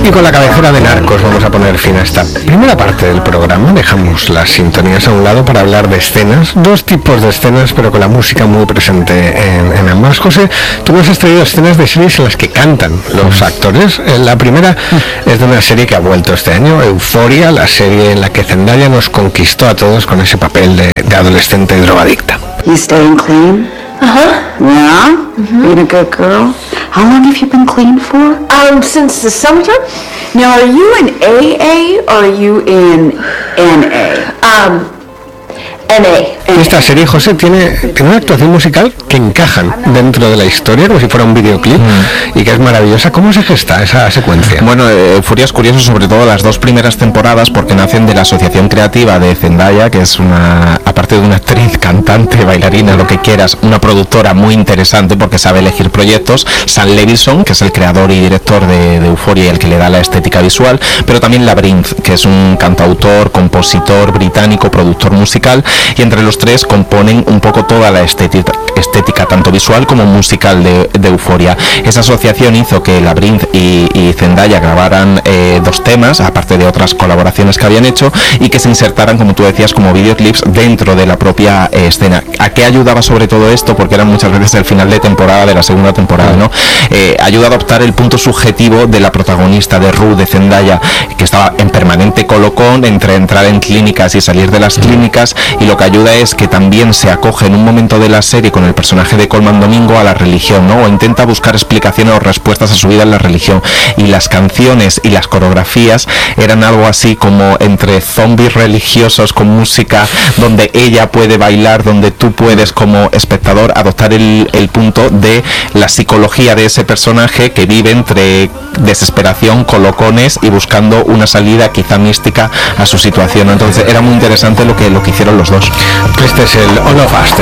Y con la cabecera de Narcos vamos a poner fin a esta primera parte del programa. Dejamos las sintonías a un lado para hablar de escenas, dos tipos de escenas, pero con la música muy presente en ambas. José, tú nos has traído escenas de series en las que cantan los actores. La primera es de una serie que ha vuelto este año, Euphoria, la serie en la que Zendaya nos conquistó a todos con ese papel de adolescente drogadicta. You staying clean? Yeah? Being a good girl? How long have you been clean for? Since the summertime. Now, are you in AA or are you in NA? NA. Esta serie, José, tiene una actuación musical que encajan dentro de la historia como si fuera un videoclip y que es maravillosa. ¿Cómo se gesta esa secuencia? Bueno, Euphoria es curioso, sobre todo las dos primeras temporadas, porque nacen de la asociación creativa de Zendaya, que es aparte de una actriz, cantante, bailarina, lo que quieras, una productora muy interesante porque sabe elegir proyectos. Sam Levinson, que es el creador y director de Euphoria y el que le da la estética visual, pero también Labrinth, que es un cantautor, compositor británico, productor musical, y entre los tres componen un poco toda la estética tanto visual como musical de Euphoria. Esa asociación hizo que Labrinth y Zendaya grabaran dos temas, aparte de otras colaboraciones que habían hecho, y que se insertaran, como tú decías, como videoclips dentro de la propia escena. ¿A qué ayudaba sobre todo esto? Porque eran muchas veces el final de temporada de la segunda temporada, ¿no? Ayuda a adoptar el punto subjetivo de la protagonista de Rue, de Zendaya, que estaba en permanente colocón entre entrar en clínicas y salir de las clínicas, y lo que ayuda es que también se acoge en un momento de la serie con el personaje de Colman Domingo a la religión, ¿no? O intenta buscar explicaciones o respuestas a su vida en la religión, y las canciones y las coreografías eran algo así como entre zombies religiosos con música, donde ella puede bailar, donde tú puedes como espectador adoptar el punto de la psicología de ese personaje que vive entre desesperación, colocones y buscando una salida quizá mística a su situación. Entonces era muy interesante lo que hicieron los dos. Este es el All of Us.